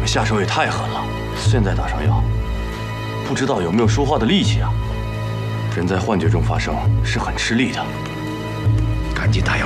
们下手也太狠了，现在打上药，不知道有没有说话的力气啊！人在幻觉中发生是很吃力的。 赶紧打药。